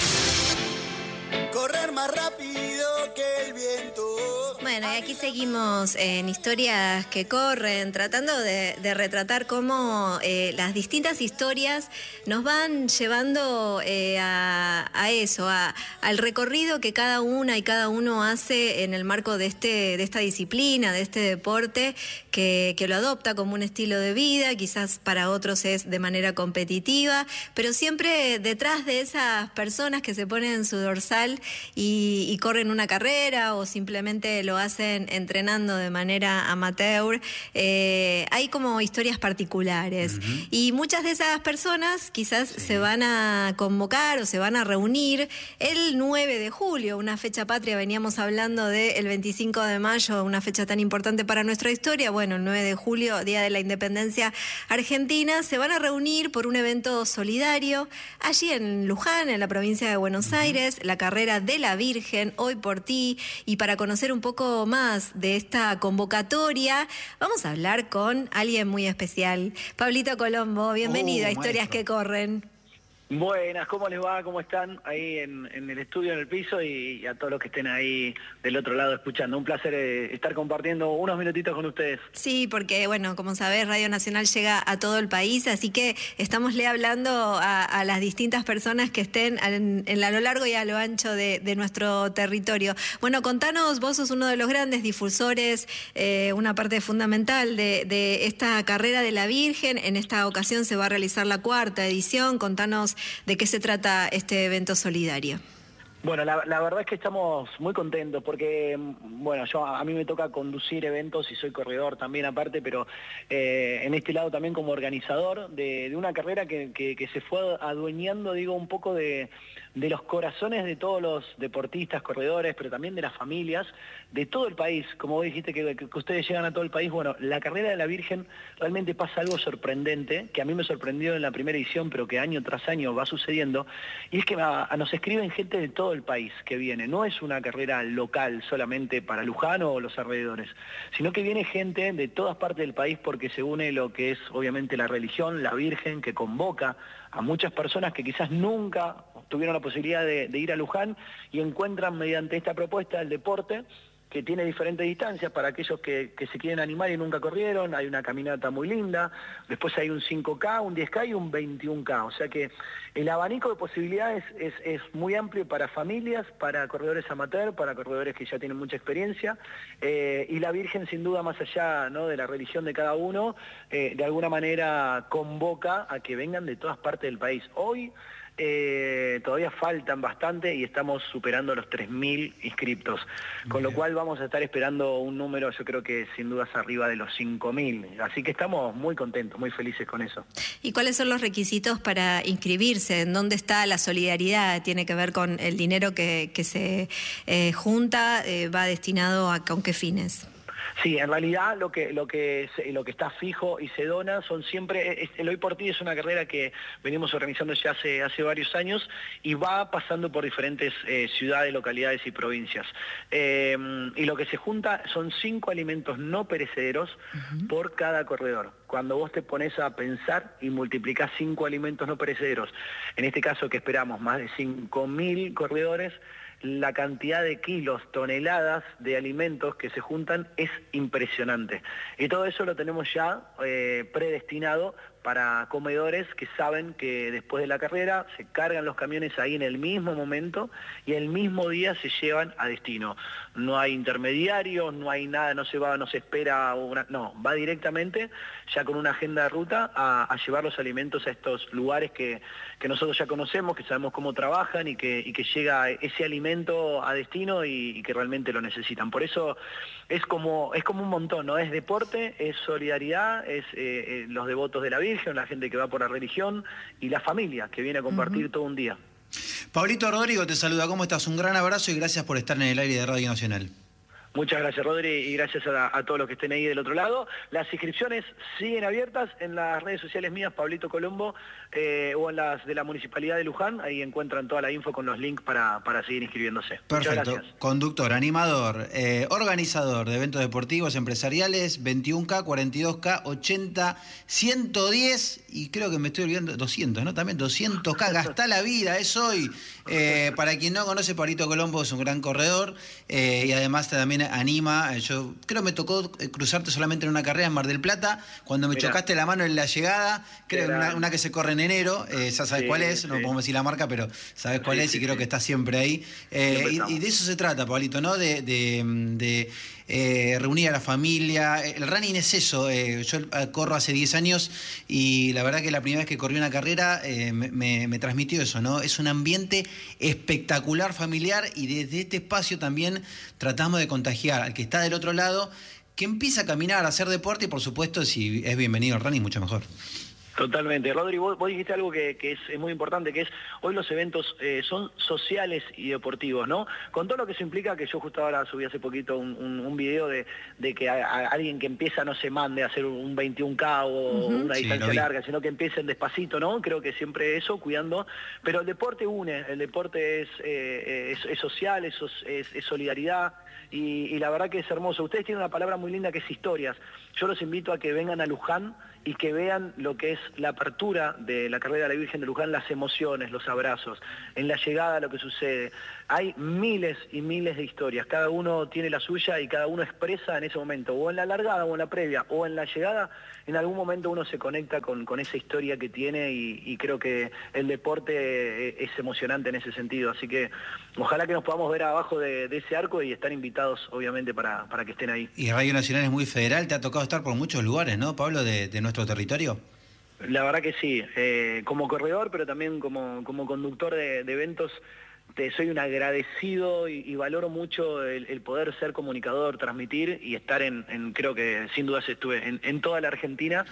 Correr más rápido que el viento. Bueno, y aquí seguimos en Historias que Corren, tratando de, de retratar cómo eh, las distintas historias nos van llevando eh, a, a eso, a, al recorrido que cada una y cada uno hace en el marco de, este, de esta disciplina, de este deporte, que, que lo adopta como un estilo de vida, quizás para otros es de manera competitiva, pero siempre detrás de esas personas que se ponen su dorsal y, y corren una carrera o simplemente lo hacen entrenando de manera amateur, eh, hay como historias particulares. Uh-huh. Y muchas de esas personas quizás sí. se van a convocar o se van a reunir el nueve de julio, una fecha patria. Veníamos hablando del veinticinco de mayo, una fecha tan importante para nuestra historia. Bueno, el nueve de julio, Día de la Independencia Argentina, se van a reunir por un evento solidario allí en Luján, en la provincia de Buenos Aires, la carrera de la Virgen, Hoy por Ti. Y para conocer un poco más de esta convocatoria, vamos a hablar con alguien muy especial. Pablito Colombo, bienvenido uh, a Historias maestro. que Corren. Buenas, ¿cómo les va? ¿Cómo están ahí en, en el estudio, en el piso? Y, y a todos los que estén ahí del otro lado escuchando. Un placer eh, estar compartiendo unos minutitos con ustedes. Sí, porque, bueno, como sabés, Radio Nacional llega a todo el país, así que estámosle hablando a, a las distintas personas que estén en, en a lo largo y a lo ancho de, de nuestro territorio. Bueno, contanos, vos sos uno de los grandes difusores, eh, una parte fundamental de, de esta carrera de la Virgen. En esta ocasión se va a realizar la cuarta edición. Contanos ¿de qué se trata este evento solidario? Bueno, la, la verdad es que estamos muy contentos porque, bueno, yo a mí me toca conducir eventos y soy corredor también aparte, pero eh, en este lado también como organizador de, de una carrera que, que, que se fue adueñando, digo, un poco de, de los corazones de todos los deportistas, corredores, pero también de las familias de todo el país. Como vos dijiste que, que ustedes llegan a todo el país, bueno, la carrera de la Virgen realmente pasa algo sorprendente, que a mí me sorprendió en la primera edición, pero que año tras año va sucediendo, y es que a, a nos escriben gente de todo el país que viene. No es una carrera local solamente para Luján o los alrededores, sino que viene gente de todas partes del país porque se une lo que es obviamente la religión, la Virgen, que convoca a muchas personas que quizás nunca tuvieron la posibilidad de, de ir a Luján y encuentran mediante esta propuesta el deporte, que tiene diferentes distancias para aquellos que, que se quieren animar y nunca corrieron. Hay una caminata muy linda, después hay un cinco K, un diez K y un veintiún K. O sea que el abanico de posibilidades es, es muy amplio para familias, para corredores amateur, para corredores que ya tienen mucha experiencia. Eh, y la Virgen, sin duda, más allá, ¿no?, de la religión de cada uno, eh, de alguna manera convoca a que vengan de todas partes del país. Hoy Eh, todavía faltan bastante y estamos superando los tres mil inscriptos, con Bien. lo cual vamos a estar esperando un número, yo creo que sin dudas arriba de los cinco mil, así que estamos muy contentos, muy felices con eso. ¿Y cuáles son los requisitos para inscribirse? ¿En dónde está la solidaridad? ¿Tiene que ver con el dinero que, que se eh, junta? Eh, ¿Va destinado a con qué fines? Sí, en realidad lo que lo que lo que está fijo y se dona son siempre, el Hoy por Ti es una carrera que venimos organizando ya hace hace varios años y va pasando por diferentes eh, ciudades, localidades y provincias. Eh, y lo que se junta son cinco alimentos no perecederos uh-huh. por cada corredor. Cuando vos te pones a pensar y multiplicás cinco alimentos no perecederos, en este caso que esperamos más de cinco mil corredores, la cantidad de kilos, toneladas de alimentos que se juntan es impresionante. Y todo eso lo tenemos ya eh, predestinado para comedores que saben que después de la carrera se cargan los camiones ahí en el mismo momento y el mismo día se llevan a destino. No hay intermediarios, no hay nada, no se va, no se espera, una, no, va directamente ya con una agenda de ruta a, a llevar los alimentos a estos lugares que, que nosotros ya conocemos, que sabemos cómo trabajan y que, y que llega ese alimento a destino y, y que realmente lo necesitan. Por eso es como, es como un montón, ¿no? Es deporte, es solidaridad, es eh, eh, los devotos de la Virgen, la gente que va por la religión y la familia que viene a compartir uh-huh. todo un día. Pablito Rodrigo te saluda, ¿cómo estás? Un gran abrazo y gracias por estar en el aire de Radio Nacional. Muchas gracias, Rodri, y gracias a, a todos los que estén ahí del otro lado. Las inscripciones siguen abiertas en las redes sociales mías, Pablito Colombo, eh, o en las de la Municipalidad de Luján. Ahí encuentran toda la info con los links para, para seguir inscribiéndose. Perfecto. Conductor, animador, eh, organizador de eventos deportivos, empresariales, veintiún K, cuarenta y dos K, ochenta, ciento diez y creo que me estoy olvidando, doscientos, ¿no? También doscientos K, gastá la vida, es hoy. Eh, para quien no conoce, Pablito Colombo es un gran corredor eh, y además también anima. Yo creo que me tocó cruzarte solamente en una carrera en Mar del Plata, cuando me Mirá. chocaste la mano en la llegada, creo que una, una que se corre en enero, eh, ya sabes sí, cuál es, sí. no podemos decir la marca, pero sabes cuál sí, es sí, y creo sí. que está siempre ahí. Eh, siempre y, y de eso se trata, Pablito, ¿no? De, de, de eh, reunir a la familia. El running es eso, eh, yo corro hace diez años y la verdad que la primera vez que corrí una carrera eh, me, me, me transmitió eso, ¿no? Es un ambiente espectacular, familiar, y desde este espacio también tratamos de contagiar al que está del otro lado, que empieza a caminar, a hacer deporte, y por supuesto, si es bienvenido al running, mucho mejor. Totalmente. Rodri, vos, vos dijiste algo que, que es, es muy importante, que es hoy los eventos eh, son sociales y deportivos, ¿no? Con todo lo que eso implica, que yo justo ahora subí hace poquito un, un, un video de, de que a, a alguien que empieza no se mande a hacer un veintiún K o uh-huh. una distancia sí, larga, sino que empiecen despacito, ¿no? Creo que siempre eso, cuidando. Pero el deporte une, el deporte es, eh, es, es social, es, es, es solidaridad. Y, y la verdad que es hermoso. Ustedes tienen una palabra muy linda que es historias. Yo los invito a que vengan a Luján y que vean lo que es la apertura de la carrera de la Virgen de Luján, las emociones, los abrazos, en la llegada lo que sucede. Hay miles y miles de historias, cada uno tiene la suya y cada uno expresa en ese momento, o en la largada, o en la previa, o en la llegada, en algún momento uno se conecta con, con esa historia que tiene y, y creo que el deporte es emocionante en ese sentido, así que ojalá que nos podamos ver abajo de, de ese arco y estar invitados obviamente para, para que estén ahí. Y Radio Nacional es muy federal, te ha tocado estar por muchos lugares, ¿no, Pablo, de, de nuestro territorio? La verdad que sí, eh, como corredor, pero también como, como conductor de, de eventos, te soy un agradecido y, y valoro mucho el, el poder ser comunicador, transmitir y estar en, en creo que sin dudas estuve en, en toda la Argentina,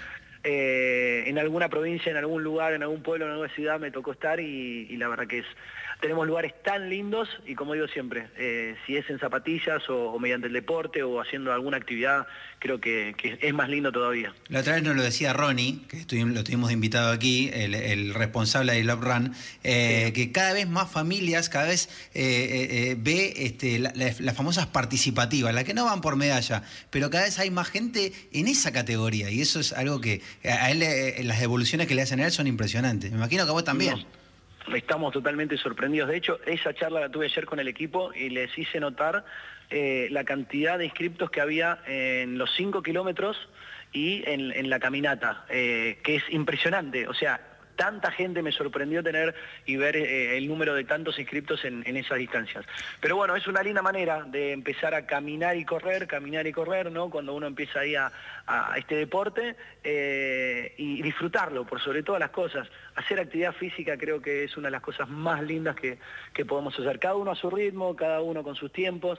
eh, en alguna provincia, en algún lugar, en algún pueblo, en alguna ciudad me tocó estar y, y la verdad que es... Tenemos lugares tan lindos y como digo siempre, eh, si es en zapatillas o, o mediante el deporte o haciendo alguna actividad, creo que, que es más lindo todavía. La otra vez nos lo decía Ronnie, que estuvimos, lo tuvimos invitado aquí, el, el responsable de Love Run, eh, sí. que cada vez más familias, cada vez eh, eh, ve este, la, la, las famosas participativas, las que no van por medalla, pero cada vez hay más gente en esa categoría y eso es algo que a él, eh, las evoluciones que le hacen a él son impresionantes. Me imagino que a vos también. No. Estamos totalmente sorprendidos. De hecho, esa charla la tuve ayer con el equipo y les hice notar eh, la cantidad de inscriptos que había en los cinco kilómetros y en, en la caminata, eh, que es impresionante. O sea, tanta gente me sorprendió tener y ver eh, el número de tantos inscriptos en, en esas distancias. Pero bueno, es una linda manera de empezar a caminar y correr, caminar y correr, ¿no? Cuando uno empieza ahí a, a este deporte eh, y disfrutarlo, por sobre todas las cosas. Hacer actividad física creo que es una de las cosas más lindas que, que podemos hacer. Cada uno a su ritmo, cada uno con sus tiempos,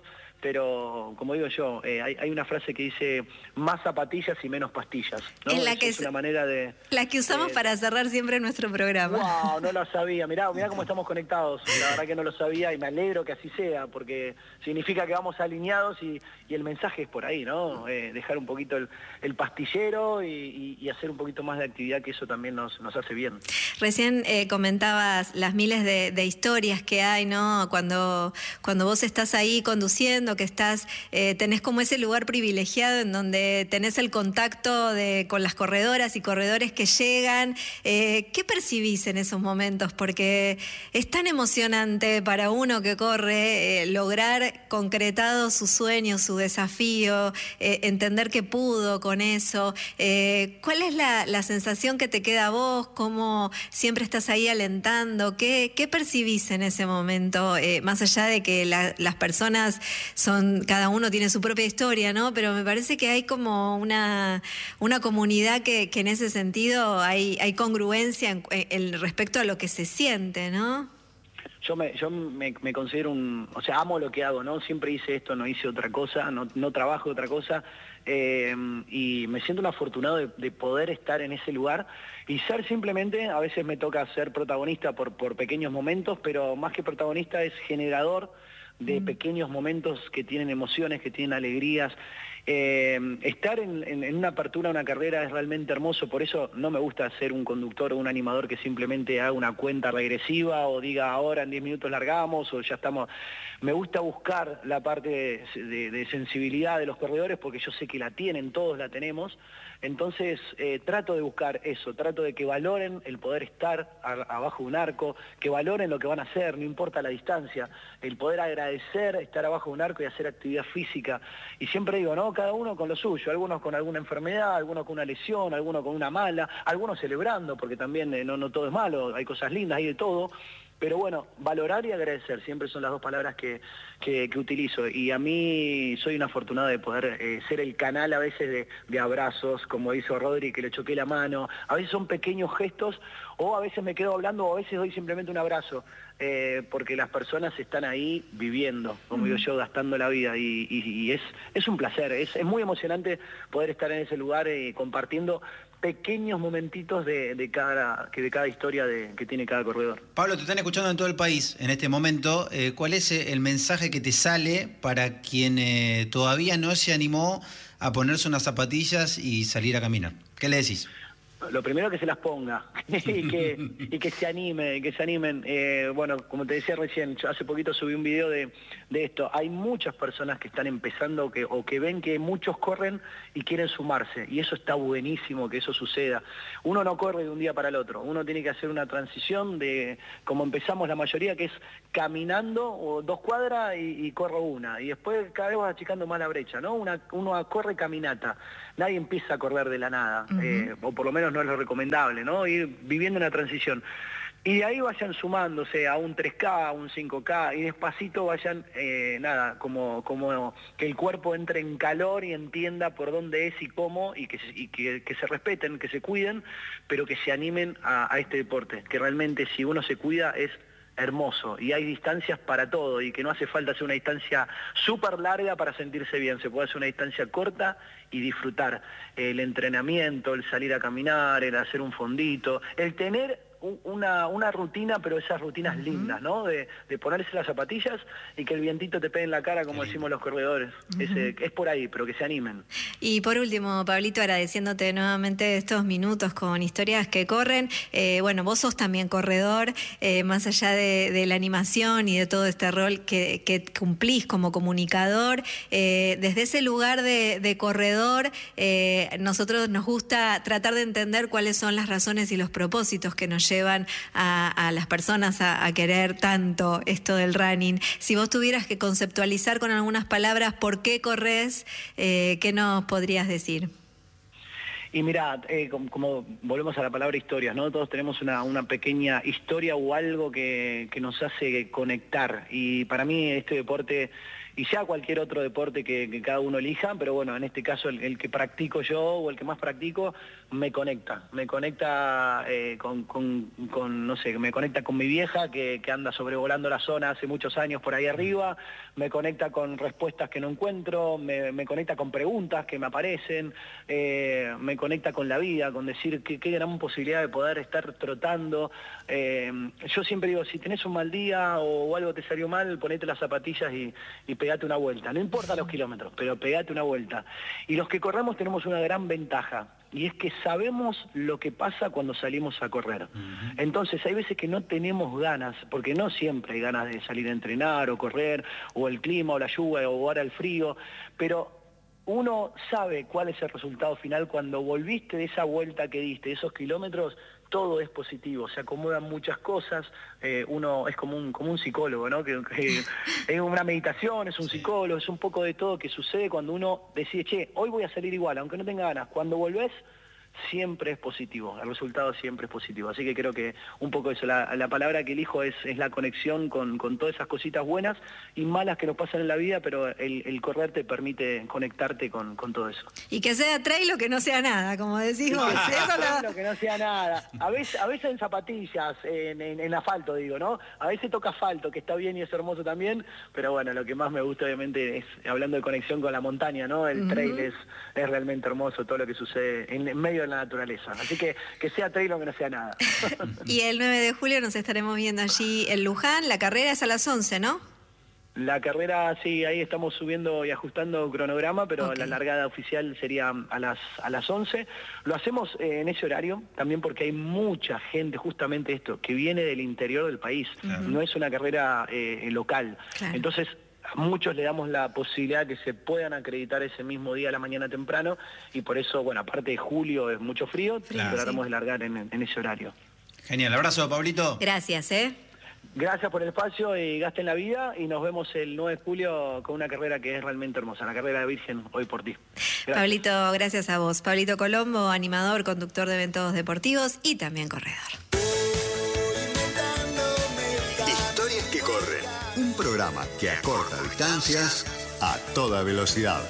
pero como digo yo, eh, hay, hay una frase que dice más zapatillas y menos pastillas, ¿no? En la Eso que es una manera de... La que usamos eh, para cerrar siempre nuestro programa. Wow, no lo sabía. Mirá, mirá cómo estamos conectados. La verdad que no lo sabía y me alegro que así sea, porque significa que vamos alineados y, y el mensaje es por ahí, ¿no? Eh, dejar un poquito el, el pastillero y, y, y hacer un poquito más de actividad, que eso también nos, nos hace bien. Recién eh, comentabas las miles de, de historias que hay, ¿no? Cuando, cuando vos estás ahí conduciendo, que estás, eh, tenés como ese lugar privilegiado en donde tenés el contacto de, con las corredoras y corredores que llegan. Eh, ¿Qué percibís en esos momentos? Porque es tan emocionante para uno que corre eh, lograr concretado su sueño, su desafío, eh, entender que pudo con eso. Eh, ¿Cuál es la, la sensación que te queda a vos? ¿Cómo siempre estás ahí alentando? ¿Qué, qué percibís en ese momento? Eh, más allá de que la, las personas son, cada uno tiene su propia historia, ¿no? Pero me parece que hay como una, una comunidad que, que en ese sentido hay, hay congruencia en, en respecto a lo que se siente, ¿no? Yo me, yo me, me considero un... O sea, amo lo que hago, ¿no? Siempre hice esto, no hice otra cosa, no, no trabajo de otra cosa. Eh, y me siento un afortunado de, de poder estar en ese lugar y ser simplemente, a veces me toca ser protagonista por, por pequeños momentos, pero más que protagonista es generador de mm. pequeños momentos que tienen emociones, que tienen alegrías. Eh, estar en, en, en una apertura, una carrera es realmente hermoso, por eso no me gusta ser un conductor o un animador que simplemente haga una cuenta regresiva o diga ahora en diez minutos largamos o ya estamos. Me gusta buscar la parte de, de, de sensibilidad de los corredores porque yo sé que la tienen, todos la tenemos. Entonces eh, trato de buscar eso, trato de que valoren el poder estar a, abajo de un arco, que valoren lo que van a hacer, no importa la distancia, el poder agradecer estar abajo de un arco y hacer actividad física. Y siempre digo, ¿no? Cada uno con lo suyo, algunos con alguna enfermedad, algunos con una lesión, algunos con una mala, algunos celebrando, porque también eh, no, no todo es malo, hay cosas lindas, hay de todo. Pero bueno, valorar y agradecer, siempre son las dos palabras que, que, que utilizo. Y a mí soy un afortunado de poder eh, ser el canal a veces de, de abrazos, como hizo Rodri, que le choqué la mano. A veces son pequeños gestos, o a veces me quedo hablando, o a veces doy simplemente un abrazo, eh, porque las personas están ahí viviendo, como digo yo, gastando la vida. Y, y, y es, es un placer, es, es muy emocionante poder estar en ese lugar eh, compartiendo pequeños momentitos de, de, cada, que de cada historia de, que tiene cada corredor. Pablo, te están escuchando en todo el país en este momento. Eh, ¿Cuál es el mensaje que te sale para quien eh, todavía no se animó a ponerse unas zapatillas y salir a caminar? ¿Qué le decís? Lo primero que se las ponga y, que, y que se anime, que se animen. Eh, bueno, como te decía recién, yo hace poquito subí un video de, de esto. Hay muchas personas que están empezando que, o que ven que muchos corren y quieren sumarse. Y eso está buenísimo que eso suceda. Uno no corre de un día para el otro. Uno tiene que hacer una transición de, como empezamos la mayoría, que es caminando o dos cuadras y, y corro una. Y después cada vez vas achicando más la brecha, ¿no? Una, uno corre caminata. Nadie empieza a correr de la nada, uh-huh. eh, o por lo menos no es lo recomendable, ¿no? Ir viviendo una transición. Y de ahí vayan sumándose a un tres K, a un cinco K, y despacito vayan, eh, nada, como, como que el cuerpo entre en calor y entienda por dónde es y cómo, y que, y que, que se respeten, que se cuiden, pero que se animen a, a este deporte, que realmente si uno se cuida es hermoso, y hay distancias para todo, y que no hace falta hacer una distancia súper larga para sentirse bien, se puede hacer una distancia corta y disfrutar el entrenamiento, el salir a caminar, el hacer un fondito, el tener una, una rutina, pero esas rutinas uh-huh. lindas, ¿no? De, de ponerse las zapatillas y que el vientito te pegue en la cara, como decimos los corredores. Uh-huh. es, es por ahí, pero que se animen. Y por último, Pablito, agradeciéndote nuevamente estos minutos con historias que corren. Eh, bueno, vos sos también corredor, eh, más allá de, de la animación y de todo este rol que, que cumplís como comunicador. Eh, desde ese lugar de, de corredor, eh, nosotros nos gusta tratar de entender cuáles son las razones y los propósitos que nos llevan a, a las personas a, a querer tanto esto del running. Si vos tuvieras que conceptualizar con algunas palabras por qué corres, eh, ¿qué nos podrías decir? Y mirá, eh, como, como volvemos a la palabra historias, ¿no? Todos tenemos una, una pequeña historia o algo que, que nos hace conectar. Y para mí este deporte, y ya cualquier otro deporte que, que cada uno elija, pero bueno, en este caso el, el que practico yo o el que más practico, me conecta. Me conecta eh, con, con, con, no sé, me conecta con mi vieja que, que anda sobrevolando la zona hace muchos años por ahí arriba, me conecta con respuestas que no encuentro, me, me conecta con preguntas que me aparecen, eh, me conecta con la vida, con decir que qué gran posibilidad de poder estar trotando. Eh, yo siempre digo, si tenés un mal día o, o algo te salió mal, ponete las zapatillas y, y pegate una vuelta. No importa los kilómetros, pero pegate una vuelta. Y los que corremos tenemos una gran ventaja, y es que sabemos lo que pasa cuando salimos a correr. Uh-huh. Entonces hay veces que no tenemos ganas, porque no siempre hay ganas de salir a entrenar o correr, o el clima o la lluvia o ahora el frío, pero uno sabe cuál es el resultado final cuando volviste de esa vuelta que diste, esos kilómetros. Todo es positivo, se acomodan muchas cosas, eh, uno es como un, como un psicólogo, ¿no? Que, que es una meditación, es un psicólogo, es un poco de todo que sucede cuando uno decide, che, hoy voy a salir igual, aunque no tenga ganas. Cuando volvés, siempre es positivo, el resultado siempre es positivo. Así que creo que un poco eso, la, la palabra que elijo es, es la conexión con, con todas esas cositas buenas y malas que nos pasan en la vida, pero el, el correr te permite conectarte con, con todo eso. Y que sea trail o que no sea nada, como decís vos. Sí, eso lo... lo que no sea nada. A veces, a veces en zapatillas, en, en, en asfalto digo, ¿no? A veces toca asfalto, que está bien y es hermoso también, pero bueno, lo que más me gusta obviamente es, hablando de conexión con la montaña, ¿no? El uh-huh. trail es, es realmente hermoso, todo lo que sucede en, en medio de la naturaleza. Así que que sea trail o que no sea nada. Y el nueve de julio nos estaremos viendo allí en Luján. La carrera es a las once, ¿no? La carrera, sí, ahí estamos subiendo y ajustando cronograma, pero okay. La largada oficial sería a las, a las once. Lo hacemos eh, en ese horario, también porque hay mucha gente, justamente esto, que viene del interior del país. Uh-huh. No es una carrera eh, local. Claro. Entonces, a muchos le damos la posibilidad que se puedan acreditar ese mismo día a la mañana temprano, y por eso, bueno, aparte de julio es mucho frío, claro, tratamos sí. de largar en, en ese horario. Genial, abrazo, Pablito. Gracias, ¿eh? Gracias por el espacio y gasten la vida, y nos vemos el nueve de julio con una carrera que es realmente hermosa, la carrera de Virgen Hoy por Ti. Gracias. Pablito, gracias a vos. Pablito Colombo, animador, conductor de eventos deportivos y también corredor. programa que acorta distancias a toda velocidad.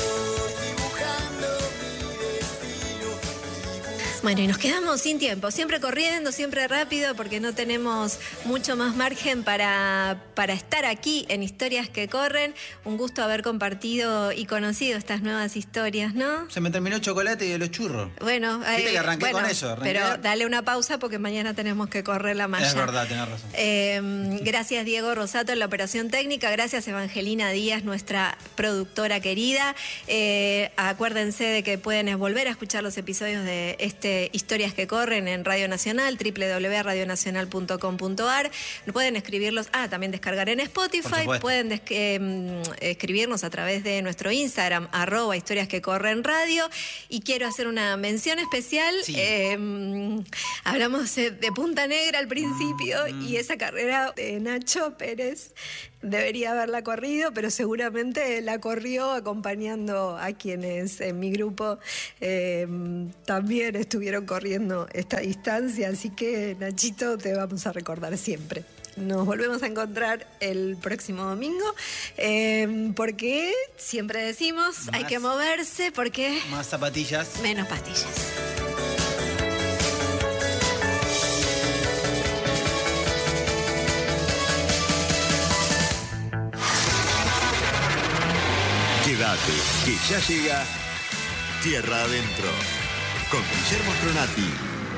Bueno, y nos quedamos sin tiempo, siempre corriendo, siempre rápido, porque no tenemos mucho más margen para, para estar aquí en Historias que Corren. Un gusto haber compartido y conocido estas nuevas historias, ¿no? Se me terminó el chocolate y los churros. Bueno, Viste eh, que arranqué bueno, con eso. Arranqué. Pero dale una pausa porque mañana tenemos que correr la malla. Es verdad, tenés razón. Eh, gracias Diego Rosato en la operación técnica, gracias Evangelina Díaz, nuestra productora querida. Eh, acuérdense de que pueden volver a escuchar los episodios de este Historias que Corren en Radio Nacional, doble u doble u doble u punto radio nacional punto com punto a r. Pueden escribirlos, ah, también descargar en Spotify. Pueden des- eh, escribirnos a través de nuestro Instagram, arroba Historias que Corren Radio. Y quiero hacer una mención especial. Sí. Eh, hablamos de Punta Negra al principio mm. y esa carrera de Nacho Pérez debería haberla corrido, pero seguramente la corrió acompañando a quienes en mi grupo eh, también estuvieron corriendo esta distancia, así que Nachito, te vamos a recordar siempre. Nos volvemos a encontrar el próximo domingo, eh, porque siempre decimos, más, hay que moverse, porque... Más zapatillas. Menos pastillas. Quédate, que ya llega Tierra Adentro con Guillermo Stronati.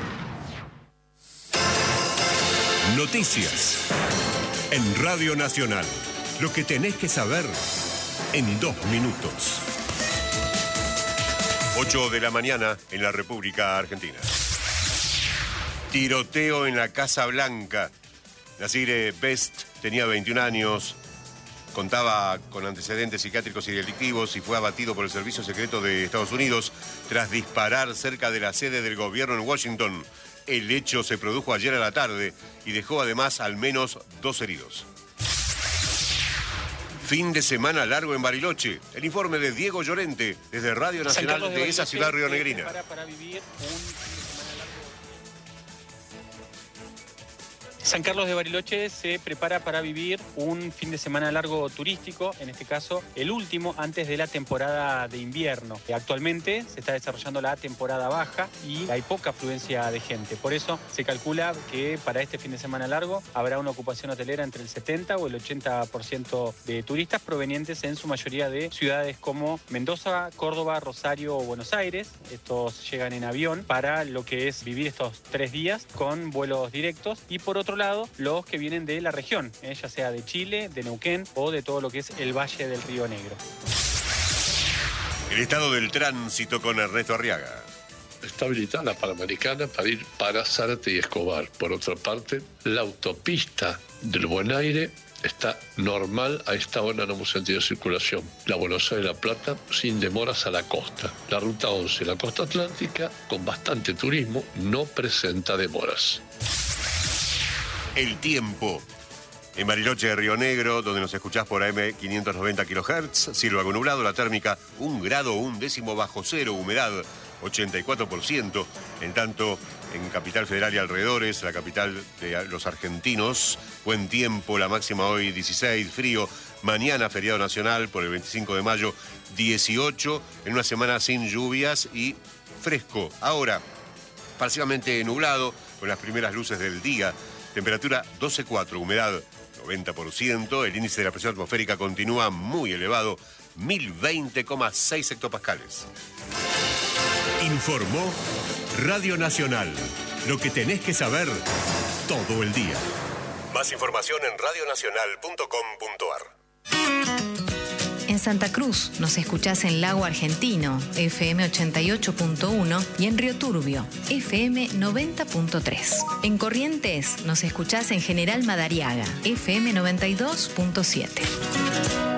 Noticias en Radio Nacional. Lo que tenés que saber en dos minutos. ocho de la mañana en la República Argentina. Tiroteo en la Casa Blanca. Nasir Best tenía veintiún años. Contaba con antecedentes psiquiátricos y delictivos y fue abatido por el Servicio Secreto de Estados Unidos tras disparar cerca de la sede del gobierno en Washington. El hecho se produjo ayer a la tarde y dejó además al menos dos heridos. Fin de semana largo en Bariloche. El informe de Diego Llorente desde Radio Nacional de, de esa ciudad rionegrina. Para, para vivir un... San Carlos de Bariloche se prepara para vivir un fin de semana largo turístico, en este caso el último antes de la temporada de invierno. Actualmente se está desarrollando la temporada baja y hay poca afluencia de gente. Por eso se calcula que para este fin de semana largo habrá una ocupación hotelera entre el setenta o el ochenta por ciento de turistas provenientes en su mayoría de ciudades como Mendoza, Córdoba, Rosario o Buenos Aires. Estos llegan en avión para lo que es vivir estos tres días con vuelos directos y por otro lado los que vienen de la región, eh, ya sea de Chile, de Neuquén o de todo lo que es el Valle del Río Negro. El estado del tránsito con Ernesto Arriaga. Está habilitada la Panamericana para ir para Zárate y Escobar. Por otra parte, la autopista del Buen Aire está normal a esta hora en ambos sentidos de circulación. La Buenos Aires-La Plata sin demoras a la costa. La ruta once, la costa atlántica, con bastante turismo, no presenta demoras. El tiempo. En Bariloche, Río Negro, donde nos escuchás por A M quinientos noventa kilohertz, cielo algo nublado, la térmica un grado, un décimo bajo cero, humedad ochenta y cuatro por ciento. En tanto, en Capital Federal y alrededores, la capital de los argentinos, buen tiempo, la máxima hoy dieciséis, frío. Mañana, feriado nacional por el veinticinco de mayo, dieciocho, en una semana sin lluvias y fresco. Ahora, parcialmente nublado, con las primeras luces del día. Temperatura doce coma cuatro, humedad noventa por ciento, el índice de la presión atmosférica continúa muy elevado, mil veinte coma seis hectopascales. Informó Radio Nacional, lo que tenés que saber todo el día. Más información en radio nacional punto com punto a r. En Santa Cruz nos escuchás en Lago Argentino, F M ochenta y ocho punto uno, y en Río Turbio, F M noventa punto tres. En Corrientes nos escuchás en General Madariaga, F M noventa y dos punto siete.